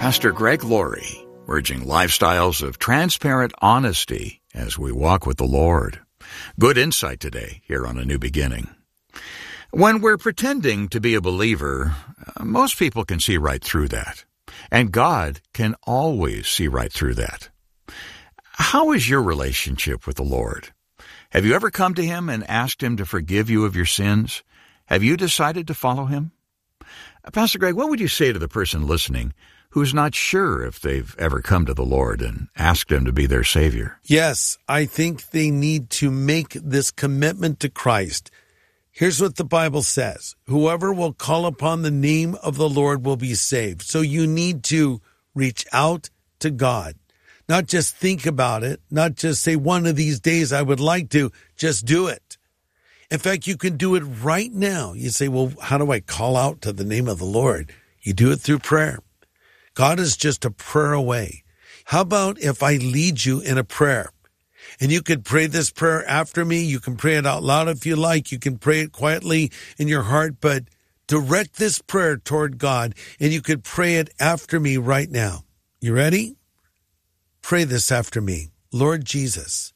Pastor Greg Laurie, urging lifestyles of transparent honesty as we walk with the Lord. Good insight today here on A New Beginning. When we're pretending to be a believer, most people can see right through that. And God can always see right through that. How is your relationship with the Lord? Have you ever come to Him and asked Him to forgive you of your sins? Have you decided to follow Him? Pastor Greg, what would you say to the person listening who's not sure if they've ever come to the Lord and asked Him to be their Savior? Yes, I think they need to make this commitment to Christ. Here's what the Bible says. Whoever will call upon the name of the Lord will be saved. So you need to reach out to God. Not just think about it, not just say one of these days I would like to, just do it. In fact, you can do it right now. You say, well, how do I call out to the name of the Lord? You do it through prayer. God is just a prayer away. How about if I lead you in a prayer? And you could pray this prayer after me. You can pray it out loud if you like. You can pray it quietly in your heart, but direct this prayer toward God, and you could pray it after me right now. You ready? Pray this after me. Lord Jesus,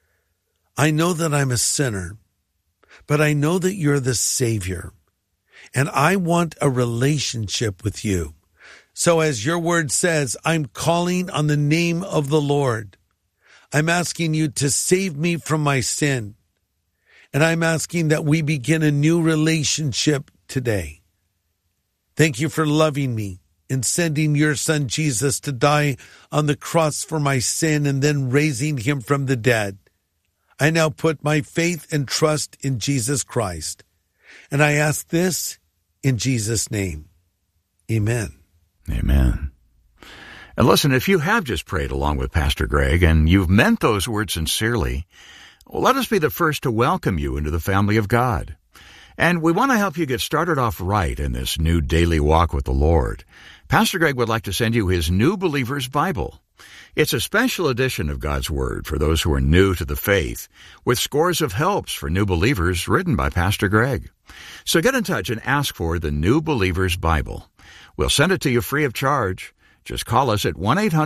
I know that I'm a sinner, but I know that you're the Savior, and I want a relationship with you. So as your word says, I'm calling on the name of the Lord. I'm asking you to save me from my sin, and I'm asking that we begin a new relationship today. Thank you for loving me and sending your son Jesus to die on the cross for my sin and then raising him from the dead. I now put my faith and trust in Jesus Christ. And I ask this in Jesus' name. Amen. Amen. And listen, if you have just prayed along with Pastor Greg and you've meant those words sincerely, well, let us be the first to welcome you into the family of God. And we want to help you get started off right in this new daily walk with the Lord. Pastor Greg would like to send you his New Believer's Bible. It's a special edition of God's Word for those who are new to the faith, with scores of helps for new believers written by Pastor Greg. So get in touch and ask for the New Believer's Bible. We'll send it to you free of charge. Just call us at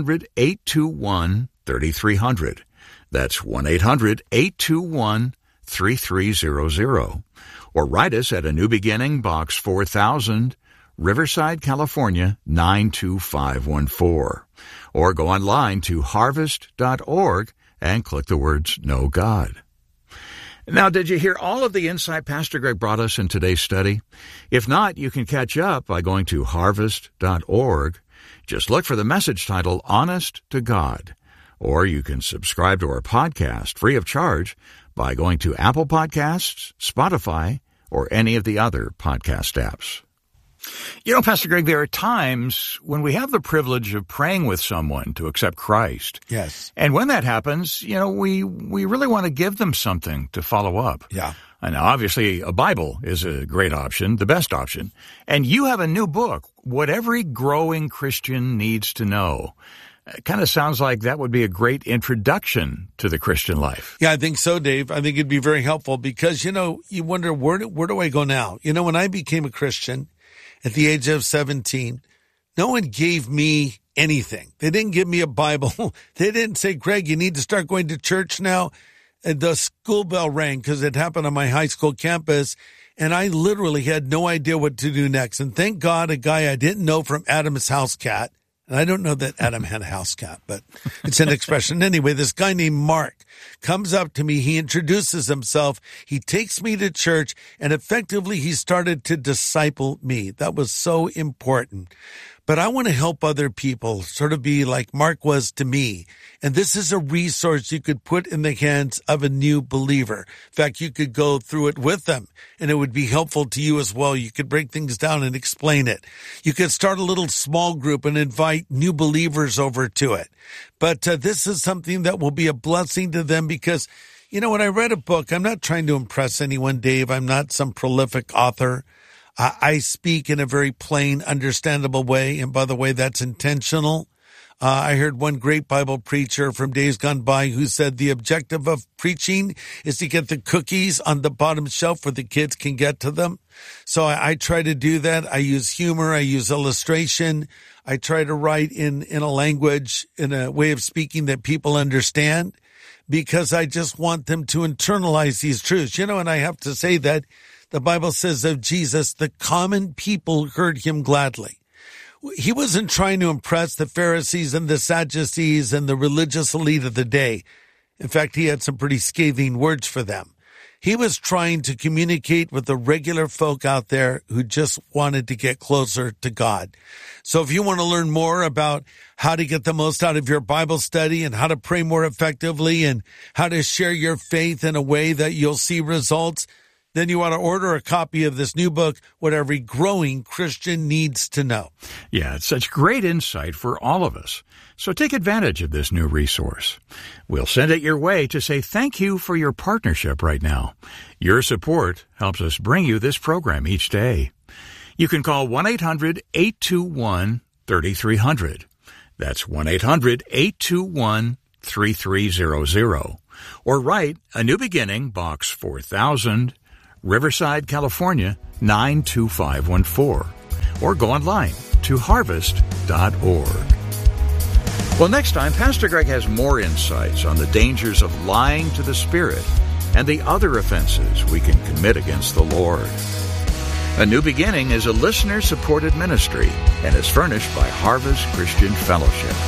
1-800-821-3300. That's 1-800-821-3300. Or write us at A New Beginning, Box 4000, Riverside, California, 92514. Or go online to harvest.org and click the words Know God. Now, did you hear all of the insight Pastor Greg brought us in today's study? If not, you can catch up by going to harvest.org. Just look for the message title, Honest to God. Or you can subscribe to our podcast free of charge by going to Apple Podcasts, Spotify, or any of the other podcast apps. You know, Pastor Greg, there are times when we have the privilege of praying with someone to accept Christ. Yes. And when that happens, you know, we really want to give them something to follow up. Yeah. And obviously, a Bible is a great option, the best option. And you have a new book, What Every Growing Christian Needs to Know. It kind of sounds like that would be a great introduction to the Christian life. Yeah, I think so, Dave. I think it'd be very helpful because, you know, you wonder, where do I go now? You know, when I became a Christian at the age of 17, no one gave me anything. They didn't give me a Bible. They didn't say, Greg, you need to start going to church now. And the school bell rang because it happened on my high school campus, and I literally had no idea what to do next. And thank God a guy I didn't know from Adam's House Cat, and I don't know that Adam had a house cat, but it's an expression. Anyway, this guy named Mark comes up to me. He introduces himself. He takes me to church, and effectively he started to disciple me. That was so important. But I want to help other people sort of be like Mark was to me. And this is a resource you could put in the hands of a new believer. In fact, you could go through it with them, and it would be helpful to you as well. You could break things down and explain it. You could start a little small group and invite new believers over to it. But this is something that will be a blessing to them because, you know, when I read a book, I'm not trying to impress anyone, Dave. I'm not some prolific author. I speak in a very plain, understandable way. And by the way, that's intentional. I heard one great Bible preacher from days gone by who said the objective of preaching is to get the cookies on the bottom shelf where the kids can get to them. So I try to do that. I use humor. I use illustration. I try to write in a language, in a way of speaking that people understand, because I just want them to internalize these truths. And I have to say that the Bible says of Jesus, the common people heard him gladly. He wasn't trying to impress the Pharisees and the Sadducees and the religious elite of the day. In fact, he had some pretty scathing words for them. He was trying to communicate with the regular folk out there who just wanted to get closer to God. So if you want to learn more about how to get the most out of your Bible study and how to pray more effectively and how to share your faith in a way that you'll see results, then you want to order a copy of this new book, What Every Growing Christian Needs to Know. Yeah, it's such great insight for all of us. So take advantage of this new resource. We'll send it your way to say thank you for your partnership right now. Your support helps us bring you this program each day. You can call 1-800-821-3300. That's 1-800-821-3300. Or write A New Beginning, Box 4000, Riverside, California, 92514. Or go online to harvest.org. Well, next time, Pastor Greg has more insights on the dangers of lying to the Spirit and the other offenses we can commit against the Lord. A New Beginning is a listener-supported ministry and is furnished by Harvest Christian Fellowship.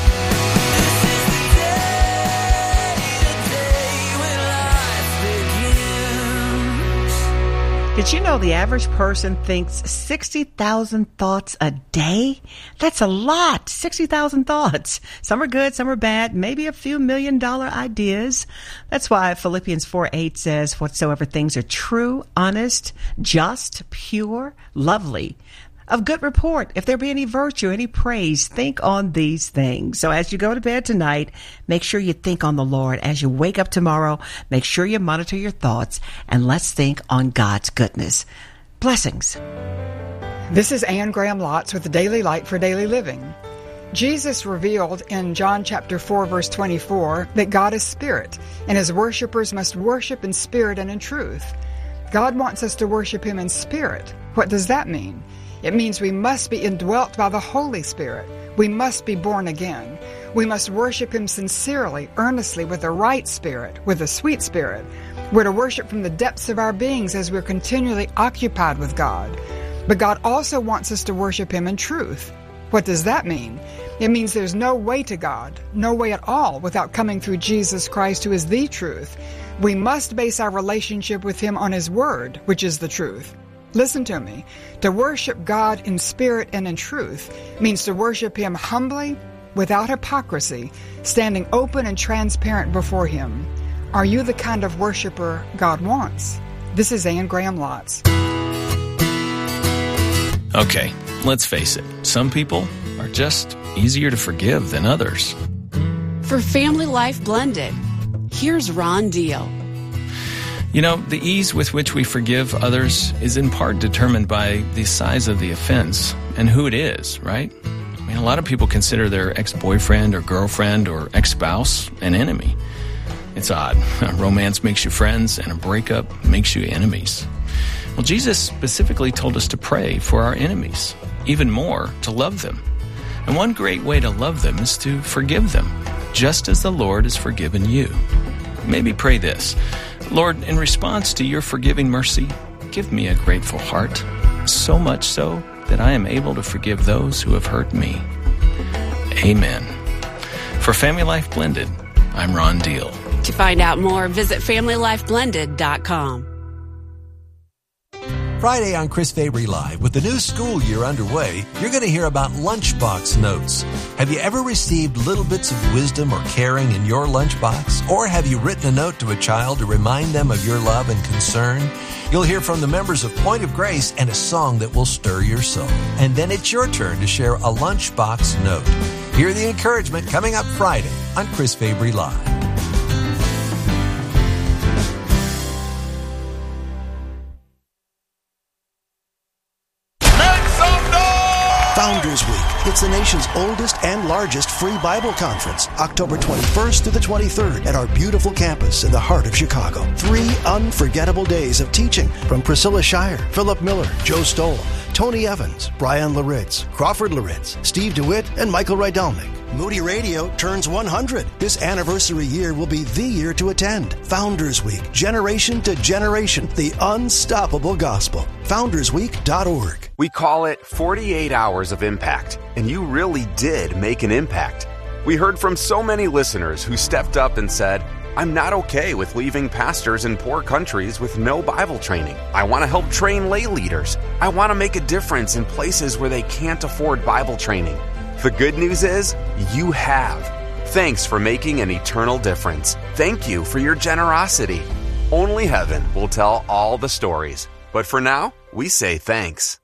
Did you know the average person thinks 60,000 thoughts a day? That's a lot. 60,000 thoughts. Some are good, some are bad, maybe a few $1 million ideas. That's why Philippians 4:8 says, whatsoever things are true, honest, just, pure, lovely, of good report, if there be any virtue, any praise, think on these things. So as you go to bed tonight, make sure you think on the Lord. As you wake up tomorrow, make sure you monitor your thoughts, and let's think on God's goodness. Blessings. This is Anne Graham Lotz with the Daily Light for Daily Living. Jesus revealed in John chapter 4, verse 24, that God is spirit, and his worshipers must worship in spirit and in truth. God wants us to worship him in spirit. What does that mean? It means we must be indwelt by the Holy Spirit. We must be born again. We must worship him sincerely, earnestly, with the right spirit, with a sweet spirit. We're to worship from the depths of our beings as we're continually occupied with God. But God also wants us to worship him in truth. What does that mean? It means there's no way to God, no way at all, without coming through Jesus Christ, who is the truth. We must base our relationship with him on his word, which is the truth. Listen to me. To worship God in spirit and in truth means to worship him humbly, without hypocrisy, standing open and transparent before him. Are you the kind of worshiper God wants? This is Anne Graham Lotz. Okay, let's face it. Some people are just easier to forgive than others. For Family Life Blended, here's Ron Deal. You know, the ease with which we forgive others is in part determined by the size of the offense and who it is, right? I mean, a lot of people consider their ex-boyfriend or girlfriend or ex-spouse an enemy. It's odd. Romance makes you friends and a breakup makes you enemies. Well, Jesus specifically told us to pray for our enemies, even more, to love them. And one great way to love them is to forgive them, just as the Lord has forgiven you. Maybe pray this: Lord, in response to your forgiving mercy, give me a grateful heart, so much so that I am able to forgive those who have hurt me. Amen. For Family Life Blended, I'm Ron Deal. To find out more, visit FamilyLifeBlended.com. Friday on Chris Fabry Live, with the new school year underway, you're going to hear about lunchbox notes. Have you ever received little bits of wisdom or caring in your lunchbox? Or have you written a note to a child to remind them of your love and concern? You'll hear from the members of Point of Grace and a song that will stir your soul. And then it's your turn to share a lunchbox note. Hear the encouragement coming up Friday on Chris Fabry Live. Founders Week. It's the nation's oldest and largest free Bible conference, October 21st through the 23rd at our beautiful campus in the heart of Chicago. 3 unforgettable days of teaching from Priscilla Shire, Philip Miller, Joe Stoll, Tony Evans, Brian Laritz, Crawford Laritz, Steve DeWitt, and Michael Rydelnik. Moody Radio turns 100. This anniversary year will be the year to attend. Founders Week, generation to generation, the unstoppable gospel. FoundersWeek.org. We call it 48 hours of impact, and you really did make an impact. We heard from so many listeners who stepped up and said, I'm not okay with leaving pastors in poor countries with no Bible training. I want to help train lay leaders. I want to make a difference in places where they can't afford Bible training. The good news is, you have. Thanks for making an eternal difference. Thank you for your generosity. Only heaven will tell all the stories. But for now, we say thanks.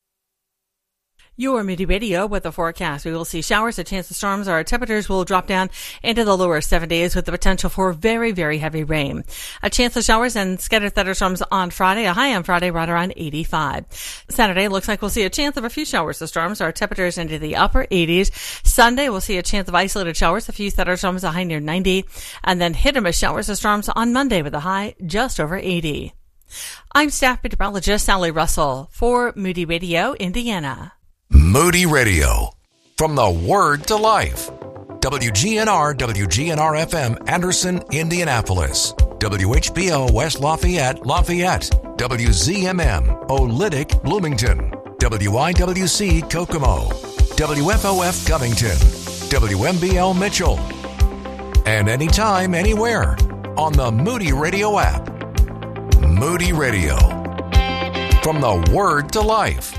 Your Moody Radio with the forecast. We will see showers, a chance of storms. Our temperatures will drop down into the lower 70s with the potential for very, very heavy rain. A chance of showers and scattered thunderstorms on Friday. A high on Friday right around 85. Saturday looks like we'll see a chance of a few showers of storms. Our temperatures into the upper 80s. Sunday we'll see a chance of isolated showers, a few thunderstorms, a high near 90. And then hit or miss showers of storms on Monday with a high just over 80. I'm staff meteorologist Sally Russell for Moody Radio, Indiana. Moody Radio, from the Word to Life. WGNR, WGNR-FM, Anderson, Indianapolis. WHBO, West Lafayette, Lafayette. WZMM, Olynyk, Bloomington. WIWC, Kokomo. WFOF, Covington. WMBL, Mitchell. And anytime, anywhere, on the Moody Radio app. Moody Radio, from the Word to Life.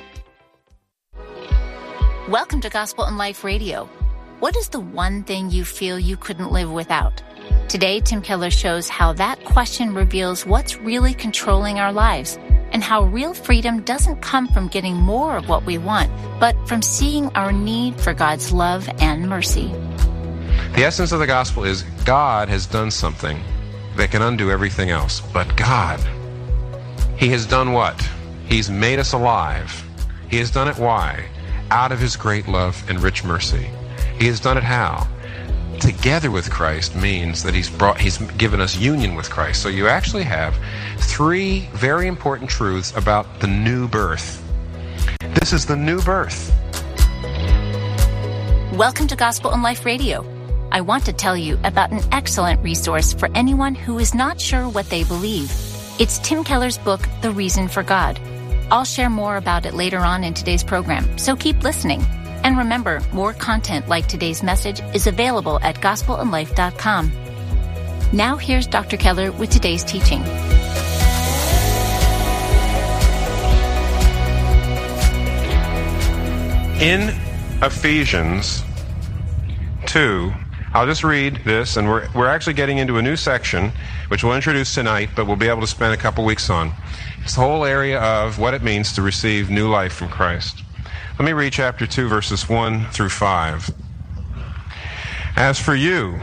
Welcome to Gospel in Life Radio. What is the one thing you feel you couldn't live without? Today, Tim Keller shows how that question reveals what's really controlling our lives and how real freedom doesn't come from getting more of what we want, but from seeing our need for God's love and mercy. The essence of the gospel is God has done something that can undo everything else. But God, He has done what? He's made us alive. He has done it why? Out of His great love and rich mercy. He has done it how? Together with Christ means that He's given us union with Christ. So you actually have 3 very important truths about the new birth. This is the new birth. Welcome to Gospel in Life Radio. I want to tell you about an excellent resource for anyone who is not sure what they believe. It's Tim Keller's book, The Reason for God. I'll share more about it later on in today's program, so keep listening. And remember, more content like today's message is available at gospelinlife.com. Now here's Dr. Keller with today's teaching. In Ephesians 2, I'll just read this, and we're actually getting into a new section, which we'll introduce tonight, but we'll be able to spend a couple weeks on. It's the whole area of what it means to receive new life from Christ. Let me read chapter 2, verses 1 through 5. As for you,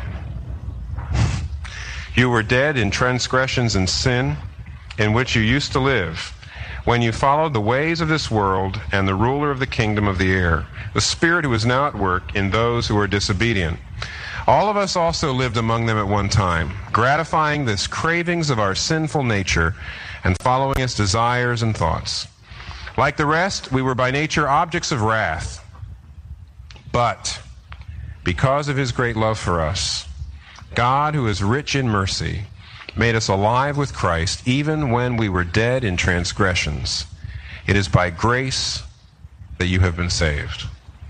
you were dead in transgressions and sin, in which you used to live, when you followed the ways of this world and the ruler of the kingdom of the air, the spirit who is now at work in those who are disobedient. All of us also lived among them at one time, gratifying the cravings of our sinful nature and following its desires and thoughts. Like the rest, we were by nature objects of wrath. But because of His great love for us, God, who is rich in mercy, made us alive with Christ even when we were dead in transgressions. It is by grace that you have been saved.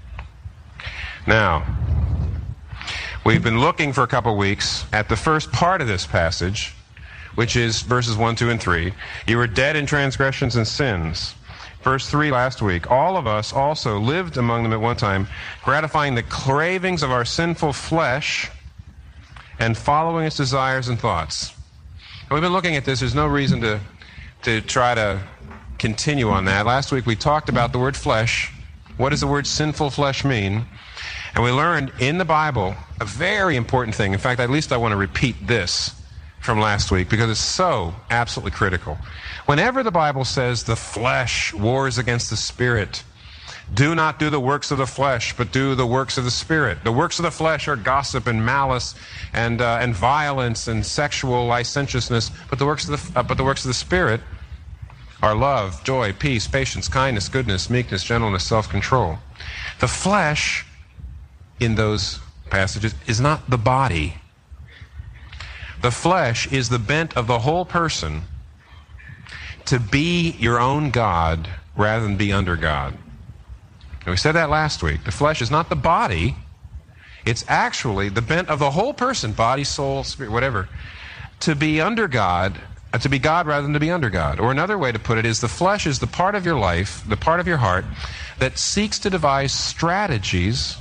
Now, we've been looking for a couple weeks at the first part of this passage, which is verses 1, 2, and 3. You were dead in transgressions and sins. Verse 3 last week, all of us also lived among them at one time, gratifying the cravings of our sinful flesh and following its desires and thoughts. And we've been looking at this. There's no reason to try to continue on that. Last week we talked about the word flesh. What does the word sinful flesh mean? And we learned in the Bible a very important thing. In fact, at least I want to repeat this from last week because it's so absolutely critical. Whenever the Bible says the flesh wars against the spirit, Do not do the works of the flesh, but do the works of the Spirit. The works of the flesh are gossip and malice and violence and sexual licentiousness, but the works of the Spirit are love, joy, peace, patience, kindness, goodness, meekness, gentleness, self-control. The flesh in those passages is not the body. The flesh is the bent of the whole person to be your own God rather than be under God. And we said that last week. The flesh is not the body. It's actually the bent of the whole person, body, soul, spirit, whatever, to be under God, to be God rather than to be under God. Or another way to put it is the flesh is the part of your life, the part of your heart, that seeks to devise strategies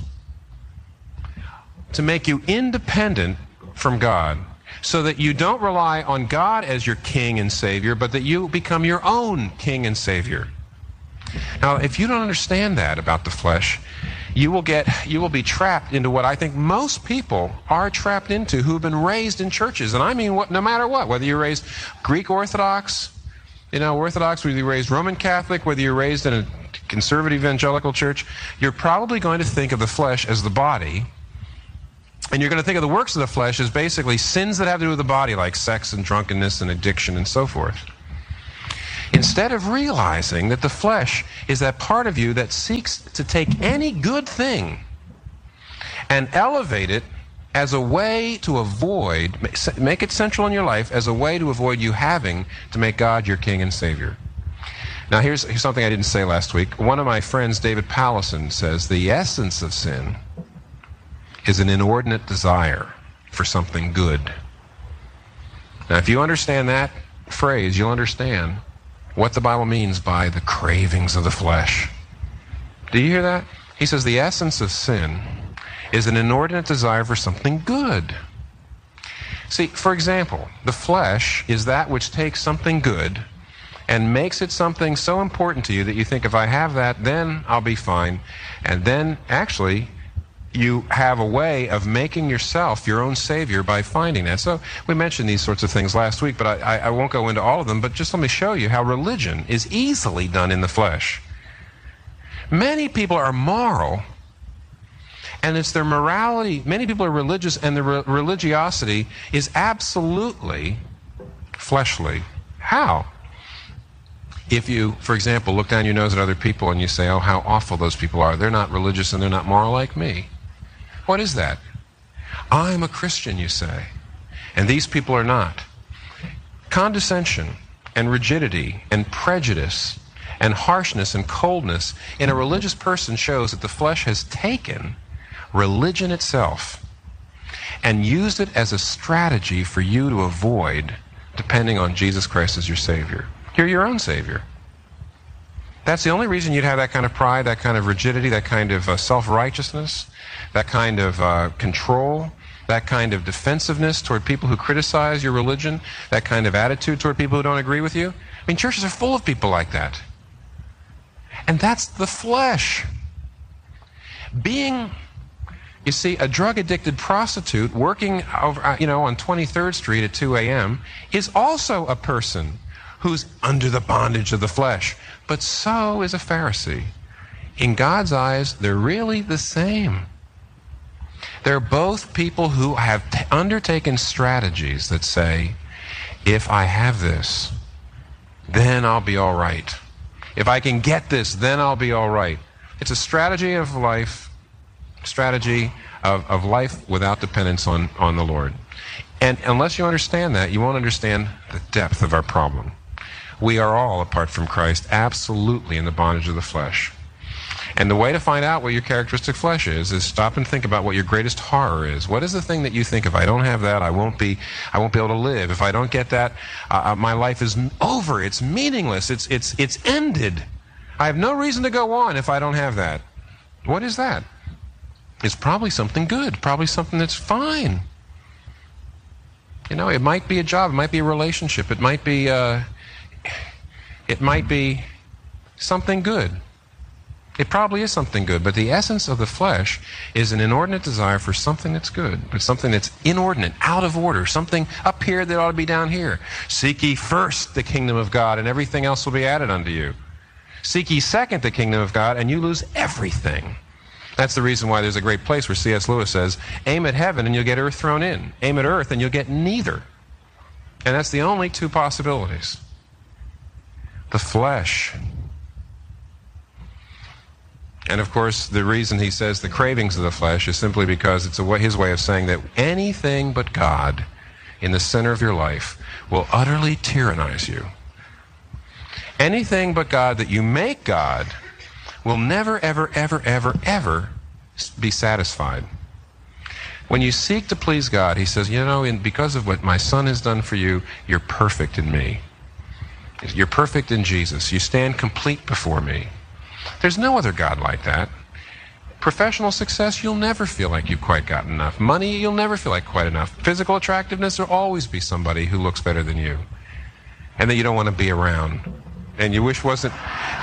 to make you independent from God, so that you don't rely on God as your king and savior, but that you become your own king and savior. Now, if you don't understand that about the flesh, you will be trapped into what I think most people are trapped into who have been raised in churches. And I mean, no matter what, whether you're raised Greek Orthodox, Orthodox, whether you're raised Roman Catholic, whether you're raised in a conservative evangelical church, you're probably going to think of the flesh as the body. And you're going to think of the works of the flesh as basically sins that have to do with the body, like sex and drunkenness and addiction and so forth. Instead of realizing that the flesh is that part of you that seeks to take any good thing and elevate it as a way to avoid, make it central in your life as a way to avoid you having to make God your king and savior. Now here's something I didn't say last week. One of my friends, David Pallison, says the essence of sin is an inordinate desire for something good. Now if you understand that phrase, you'll understand what the Bible means by the cravings of the flesh. Do you hear that? He says the essence of sin is an inordinate desire for something good. See, for example, the flesh is that which takes something good and makes it something so important to you that you think, if I have that, then I'll be fine. And then, actually, you have a way of making yourself your own savior by finding that. So we mentioned these sorts of things last week, but I won't go into all of them, but just let me show you how religion is easily done in the flesh. Many people are moral, and it's their morality. Many people are religious, and their religiosity is absolutely fleshly. How? If you, for example, look down your nose at other people and you say, oh, how awful those people are. They're not religious and they're not moral like me. What is that? I'm a Christian, you say, and these people are not. Condescension and rigidity and prejudice and harshness and coldness in a religious person shows that the flesh has taken religion itself and used it as a strategy for you to avoid depending on Jesus Christ as your Savior. You're your own Savior. That's the only reason you'd have that kind of pride, that kind of rigidity, that kind of self-righteousness, that kind of control, that kind of defensiveness toward people who criticize your religion, that kind of attitude toward people who don't agree with you. I mean, churches are full of people like that. And that's the flesh. Being, you see, a drug-addicted prostitute working over, on 23rd Street at 2 a.m. is also a person who's under the bondage of the flesh. But so is a Pharisee. In God's eyes, they're really the same. They're both people who have undertaken strategies that say, if I have this, then I'll be all right. If I can get this, then I'll be all right. It's a strategy of life, of life without dependence on the Lord. And unless you understand that, you won't understand the depth of our problem. We are all, apart from Christ, absolutely in the bondage of the flesh. And the way to find out what your characteristic flesh is stop and think about what your greatest horror is. What is the thing that you think, if I don't have that, I won't be able to live. If I don't get that, my life is over. It's meaningless. It's ended. I have no reason to go on if I don't have that. What is that? It's probably something good, probably something that's fine. It might be a job, it might be a relationship, it might be something good. It probably is something good, but the essence of the flesh is an inordinate desire for something that's good, but something that's inordinate, out of order, something up here that ought to be down here. Seek ye first the kingdom of God, and everything else will be added unto you. Seek ye second the kingdom of God, and you lose everything. That's the reason why there's a great place where C.S. Lewis says, aim at heaven and you'll get earth thrown in. Aim at earth and you'll get neither. And that's the only two possibilities. The flesh. And of course, the reason he says the cravings of the flesh is simply because it's his way of saying that anything but God in the center of your life will utterly tyrannize you. Anything but God that you make God will never, ever, ever, ever, ever be satisfied. When you seek to please God, he says, because of what my Son has done for you, you're perfect in me. You're perfect in Jesus. You stand complete before me. There's no other God like that. Professional success, you'll never feel like you've quite gotten enough. Money, you'll never feel like quite enough. Physical attractiveness, there'll always be somebody who looks better than you and that you don't want to be around. And you wish wasn't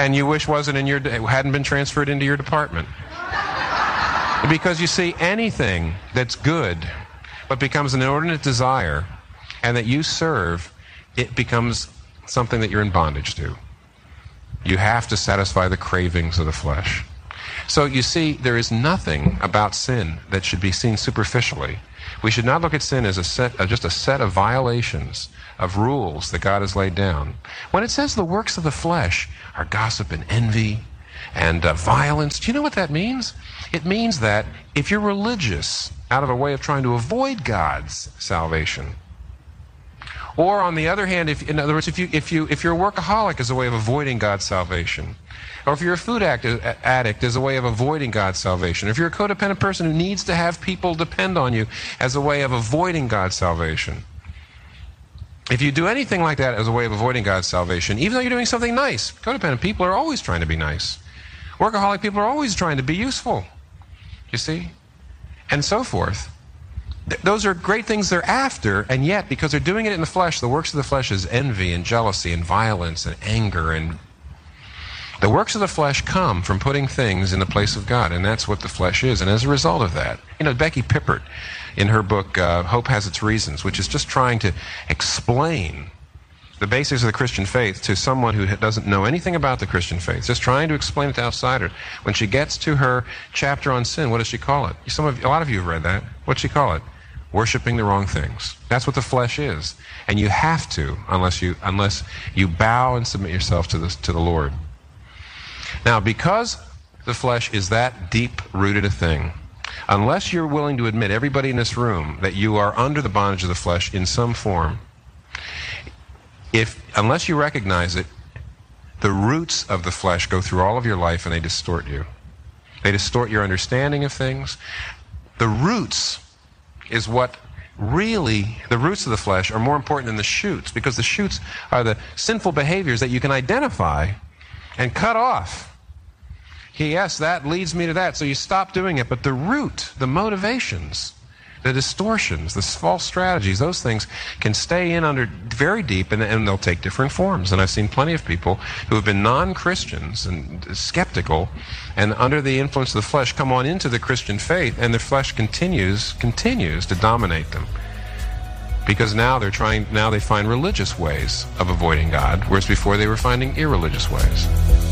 hadn't been transferred into your department. Because you see, anything that's good but becomes an inordinate desire and that you serve, it becomes something that you're in bondage to. You have to satisfy the cravings of the flesh. So you see, there is nothing about sin that should be seen superficially. We should not look at sin as just a set of violations of rules that God has laid down. When it says the works of the flesh are gossip and envy and violence, do you know what that means? It means that if you're religious out of a way of trying to avoid God's salvation, or on the other hand, if you're a workaholic as a way of avoiding God's salvation, or if you're a food addict as a way of avoiding God's salvation, if you're a codependent person who needs to have people depend on you as a way of avoiding God's salvation, if you do anything like that as a way of avoiding God's salvation, even though you're doing something nice, codependent people are always trying to be nice. Workaholic people are always trying to be useful, you see, and so forth. Those are great things they're after, and yet, because they're doing it in the flesh, the works of the flesh is envy and jealousy and violence and anger. And the works of the flesh come from putting things in the place of God, and that's what the flesh is. And as a result of that, Becky Pippert, in her book, Hope Has Its Reasons, which is just trying to explain the basics of the Christian faith to someone who doesn't know anything about the Christian faith, just trying to explain it to outsiders. When she gets to her chapter on sin, what does she call it? A lot of you have read that. What'd she call it? Worshiping the wrong things. That's what the flesh is. And you have to, unless you bow and submit yourself to the Lord. Now, because the flesh is that deep-rooted a thing, unless you're willing to admit, everybody in this room, that you are under the bondage of the flesh in some form, unless you recognize it, the roots of the flesh go through all of your life and they distort you. They distort your understanding of things. The roots is what really, the roots of the flesh are more important than the shoots, because the shoots are the sinful behaviors that you can identify and cut off. Yes, that leads me to that, so you stop doing it. But the root, the motivations, the distortions, the false strategies, those things can stay in under very deep, and they'll take different forms. And I've seen plenty of people who have been non-Christians and skeptical, and under the influence of the flesh come on into the Christian faith, and the flesh continues to dominate them. Because now they find religious ways of avoiding God, whereas before they were finding irreligious ways.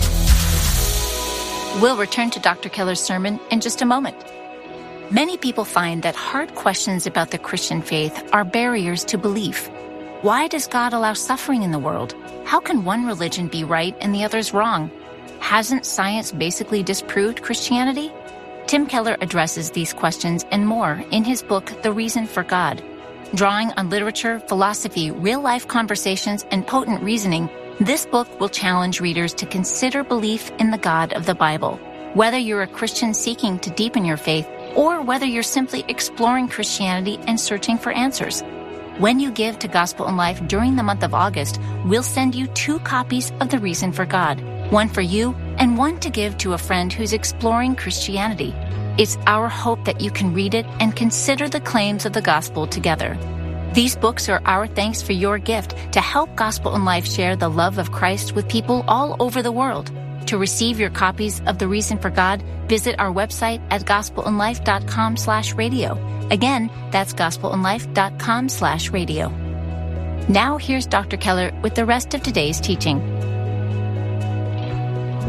We'll return to Dr. Keller's sermon in just a moment. Many people find that hard questions about the Christian faith are barriers to belief. Why does God allow suffering in the world? How can one religion be right and the others wrong? Hasn't science basically disproved Christianity? Tim Keller addresses these questions and more in his book, The Reason for God. Drawing on literature, philosophy, real-life conversations, and potent reasoning, this book will challenge readers to consider belief in the God of the Bible. Whether you're a Christian seeking to deepen your faith, or whether you're simply exploring Christianity and searching for answers. When you give to Gospel in Life during the month of August, we'll send you 2 copies of The Reason for God, one for you and one to give to a friend who's exploring Christianity. It's our hope that you can read it and consider the claims of the gospel together. These books are our thanks for your gift to help Gospel in Life share the love of Christ with people all over the world. To receive your copies of The Reason for God, visit our website at gospelinlife.com/radio. Again, that's gospelinlife.com/radio. Now here's Dr. Keller with the rest of today's teaching.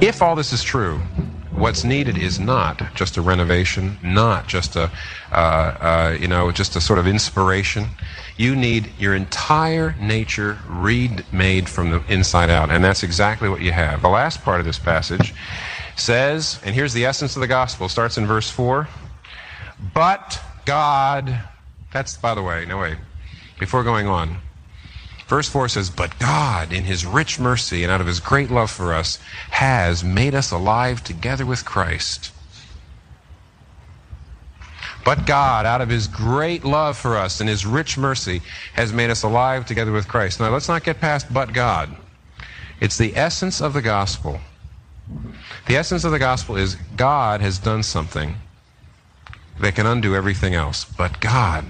If all this is true, what's needed is not just a renovation, not just a just a sort of inspiration. You need your entire nature remade from the inside out, and that's exactly what you have. The last part of this passage says, and here's the essence of the gospel, starts in verse 4, but God, that's, by the way, no wait, before going on, verse 4 says, but God, in his rich mercy and out of his great love for us, has made us alive together with Christ. But God, out of his great love for us and his rich mercy, has made us alive together with Christ. Now, let's not get past but God. It's the essence of the gospel. The essence of the gospel is God has done something that can undo everything else. But God,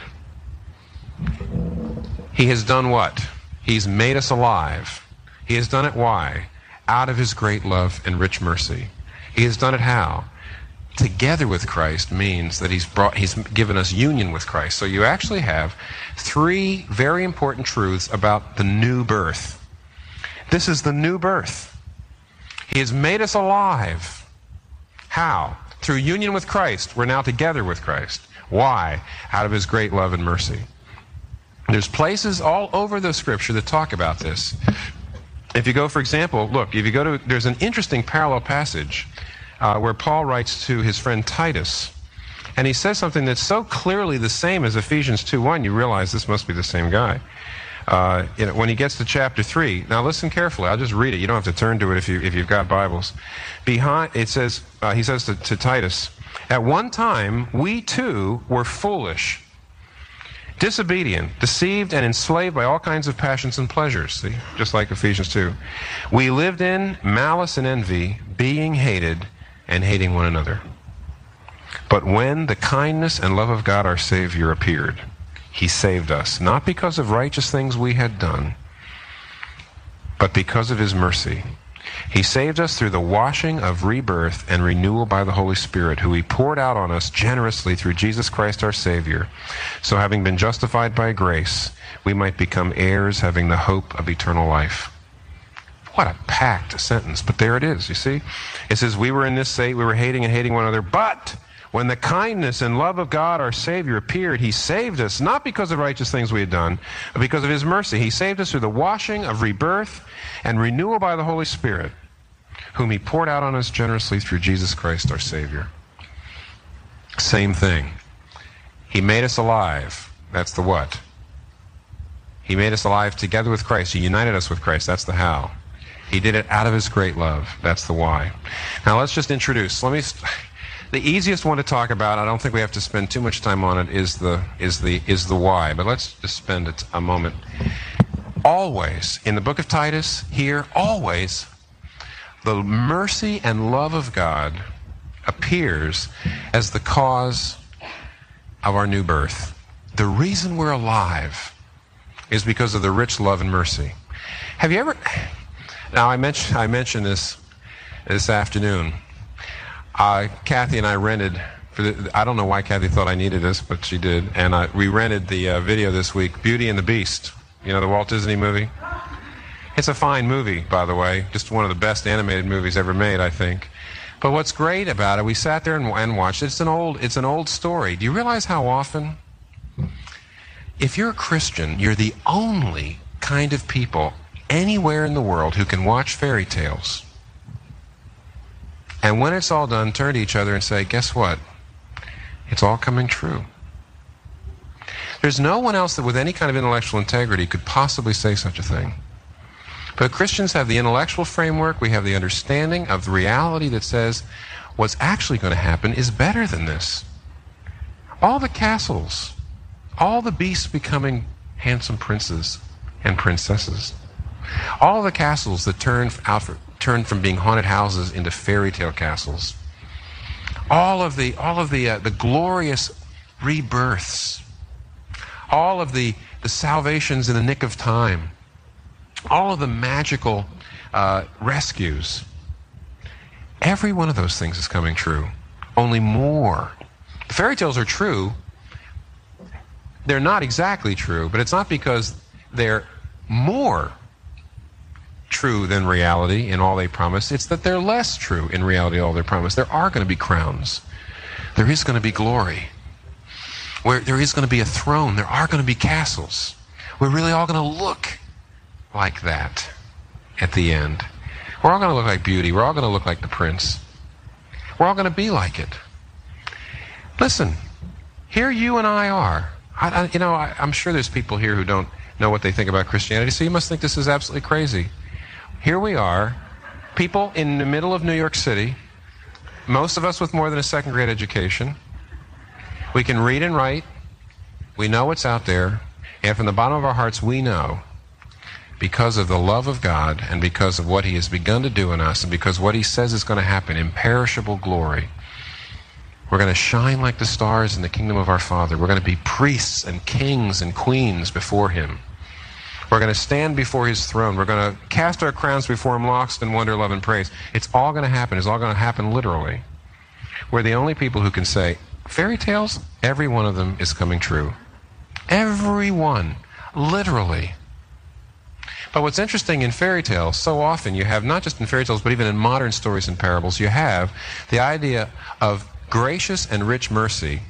he has done what? He's made us alive. He has done it why? Out of his great love and rich mercy. He has done it how? Together with Christ means that he's given us union with Christ. So you actually have three very important truths about the new birth. This is the new birth. He has made us alive. How? Through union with Christ. We're now together with Christ. Why? Out of his great love and mercy. There's places all over the scripture that talk about this. If you go, for example, look, if you go to, there's an interesting parallel passage where Paul writes to his friend Titus, and he says something that's so clearly the same as Ephesians 2:1, you realize this must be the same guy. When he gets to chapter 3, now listen carefully, I'll just read it, you don't have to turn to it if you've got Bibles. It says, he says to Titus, at one time we too were foolish, disobedient, deceived, and enslaved by all kinds of passions and pleasures. See, just like Ephesians 2. We lived in malice and envy, being hated and hating one another. But when the kindness and love of God our Savior appeared, he saved us, not because of righteous things we had done, but because of his mercy. He saved us through the washing of rebirth and renewal by the Holy Spirit, who he poured out on us generously through Jesus Christ our Savior. So having been justified by grace, we might become heirs, having the hope of eternal life. What a packed sentence, but there it is, you see? It says, we were in this state, we were hating and hating one another, but when the kindness and love of God our Savior appeared, he saved us, not because of righteous things we had done, but because of his mercy. He saved us through the washing of rebirth and renewal by the Holy Spirit, whom he poured out on us generously through Jesus Christ our Savior. Same thing. He made us alive. That's the what. He made us alive together with Christ. He united us with Christ. That's the how. He did it out of his great love. That's the why. Now let's just introduce. The easiest one to talk about, I don't think we have to spend too much time on it, is the why. But let's just spend a moment. Always, in the book of Titus, here, always, the mercy and love of God appears as the cause of our new birth. The reason we're alive is because of the rich love and mercy. Have you ever... Now, I mentioned this afternoon. Kathy and I rented, I don't know why Kathy thought I needed this, but she did, and we rented the video this week, Beauty and the Beast, you know, the Walt Disney movie. It's a fine movie, by the way, just one of the best animated movies ever made, I think. But what's great about it, we sat there and watched it. It's an old story. Do you realize how often, if you're a Christian, you're the only kind of people anywhere in the world who can watch fairy tales, and when it's all done, turn to each other and say, guess what? It's all coming true. There's no one else that with any kind of intellectual integrity could possibly say such a thing. But Christians have the intellectual framework, we have the understanding of the reality that says what's actually going to happen is better than this. All the castles, all the beasts becoming handsome princes and princesses, all the castles that turned from being haunted houses into fairy tale castles, all of the glorious rebirths, all of the salvations in the nick of time, all of the magical rescues, every one of those things is coming true. Only more. The fairy tales are true. They're not exactly true, but it's not because they're more. true than reality in all they promise. It's that they're less true in reality all they promise. There are going to be crowns. There is going to be glory. Where there is going to be a throne. There are going to be castles. We're really all going to look like that at the end. We're all going to look like beauty. We're all going to look like the prince. We're all going to be like it. Listen, here you and I are. I'm sure there's people here who don't know what they think about Christianity, so you must think this is absolutely crazy. Here we are, people in the middle of New York City, most of us with more than a second grade education. We can read and write. We know what's out there. And from the bottom of our hearts, we know, because of the love of God and because of what He has begun to do in us and because what He says is going to happen, imperishable glory, we're going to shine like the stars in the kingdom of our Father. We're going to be priests and kings and queens before Him. We're going to stand before His throne. We're going to cast our crowns before Him, lost in wonder, love, and praise. It's all going to happen. It's all going to happen literally. We're the only people who can say, fairy tales, every one of them is coming true. Every one. Literally. But what's interesting in fairy tales, so often you have, not just in fairy tales, but even in modern stories and parables, you have the idea of gracious and rich mercy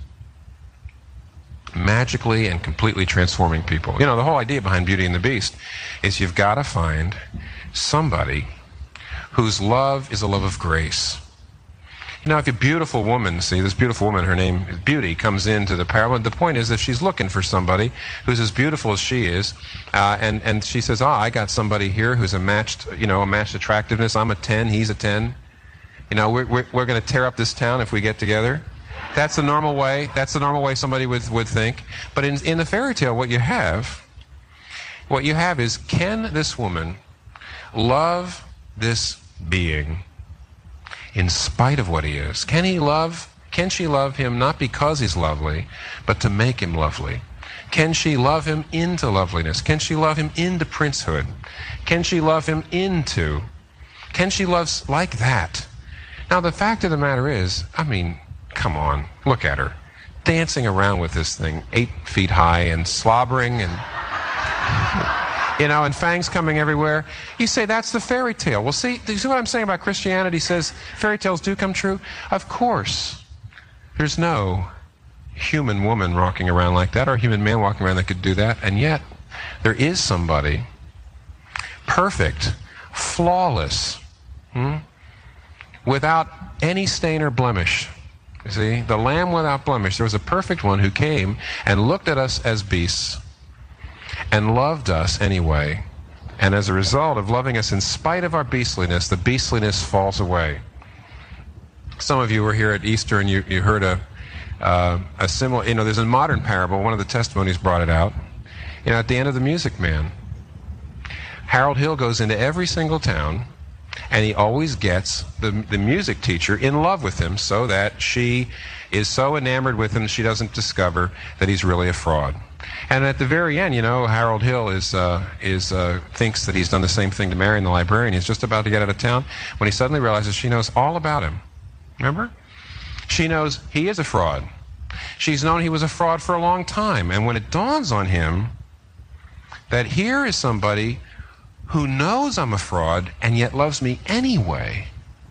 magically and completely transforming people. You know, the whole idea behind Beauty and the Beast is you've got to find somebody whose love is a love of grace. You know, if a beautiful woman, see, this beautiful woman, her name is Beauty, comes into the parable. The point is that she's looking for somebody who's as beautiful as she is, and she says, I got somebody here who's a matched attractiveness. I'm a 10, he's a 10. You know, we're going to tear up this town if we get together. That's the normal way. That's the normal way somebody would think. But in the fairy tale, what you have is, can this woman love this being in spite of what he is? Can she love him not because he's lovely, but to make him lovely? Can she love him into loveliness? Can she love him into princehood? Can she love him into? Can she love like that? Now, the fact of the matter is, I mean, come on, look at her. Dancing around with this thing 8 feet high and slobbering and, and fangs coming everywhere. You say, that's the fairy tale. Well, see what I'm saying about Christianity says fairy tales do come true? Of course. There's no human woman walking around like that or human man walking around that could do that. And yet, there is somebody perfect, flawless, without any stain or blemish. You see, the Lamb without blemish. There was a perfect one who came and looked at us as beasts and loved us anyway. And as a result of loving us in spite of our beastliness, the beastliness falls away. Some of you were here at Easter and you heard a similar, there's a modern parable, one of the testimonies brought it out. At the end of The Music Man, Harold Hill goes into every single town, and he always gets the music teacher in love with him so that she is so enamored with him she doesn't discover that he's really a fraud. And at the very end, Harold Hill thinks that he's done the same thing to Marion, the librarian. He's just about to get out of town when he suddenly realizes she knows all about him. Remember? She knows he is a fraud. She's known he was a fraud for a long time. And when it dawns on him that here is somebody who knows I'm a fraud and yet loves me anyway.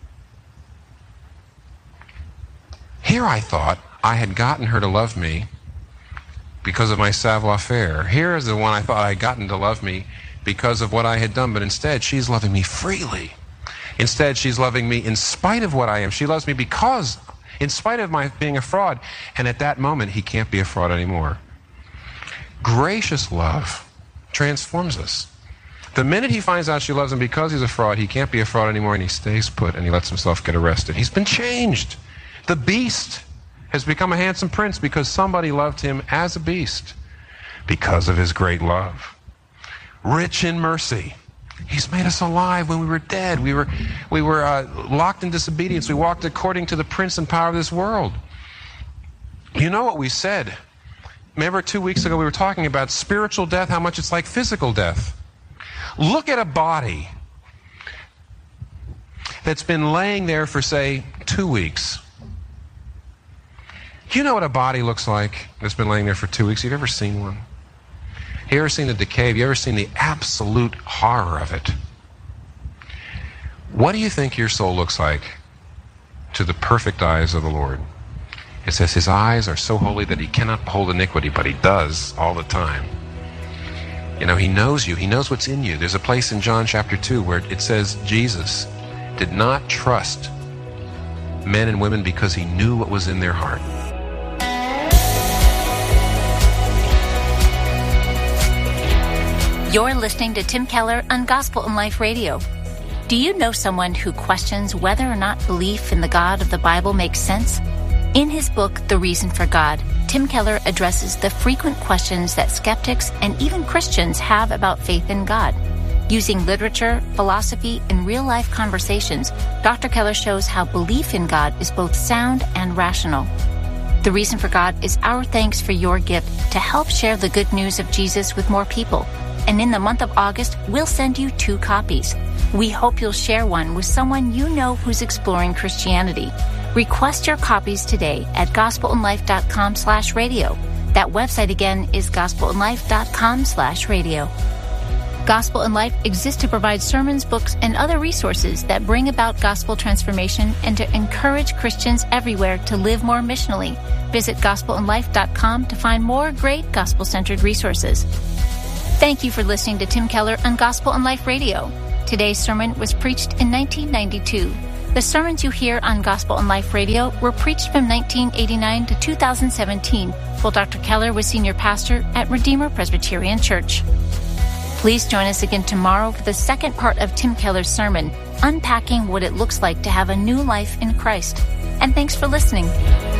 Here I thought I had gotten her to love me because of my savoir-faire. Here is the one I thought I had gotten to love me because of what I had done, but instead she's loving me freely. Instead she's loving me in spite of what I am. She loves me because, in spite of my being a fraud, and at that moment he can't be a fraud anymore. Gracious love transforms us. The minute he finds out she loves him because he's a fraud, he can't be a fraud anymore, and he stays put and he lets himself get arrested. He's been changed. The beast has become a handsome prince because somebody loved him as a beast because of his great love. Rich in mercy. He's made us alive when we were dead. We were locked in disobedience. We walked according to the prince and power of this world. You know what we said? Remember 2 weeks ago we were talking about spiritual death, how much it's like physical death. Look at a body that's been laying there for, say, 2 weeks. Do you know what a body looks like that's been laying there for 2 weeks? Have you ever seen one? Have you ever seen the decay? Have you ever seen the absolute horror of it? What do you think your soul looks like to the perfect eyes of the Lord? It says his eyes are so holy that he cannot behold iniquity, but he does all the time. You know, he knows you. He knows what's in you. There's a place in John chapter 2 where it says Jesus did not trust men and women because he knew what was in their heart. You're listening to Tim Keller on Gospel in Life Radio. Do you know someone who questions whether or not belief in the God of the Bible makes sense? In his book, The Reason for God, Tim Keller addresses the frequent questions that skeptics and even Christians have about faith in God. Using literature, philosophy, and real-life conversations, Dr. Keller shows how belief in God is both sound and rational. The Reason for God is our thanks for your gift to help share the good news of Jesus with more people. And in the month of August, we'll send you 2 copies. We hope you'll share one with someone you know who's exploring Christianity. Request your copies today at gospelinlife.com/radio. That website again is gospelinlife.com/radio. Gospel in Life exists to provide sermons, books, and other resources that bring about gospel transformation and to encourage Christians everywhere to live more missionally. Visit gospelinlife.com to find more great gospel-centered resources. Thank you for listening to Tim Keller on Gospel in Life Radio. Today's sermon was preached in 1992. The sermons you hear on Gospel in Life Radio were preached from 1989 to 2017, while Dr. Keller was senior pastor at Redeemer Presbyterian Church. Please join us again tomorrow for the second part of Tim Keller's sermon, unpacking what it looks like to have a new life in Christ. And thanks for listening.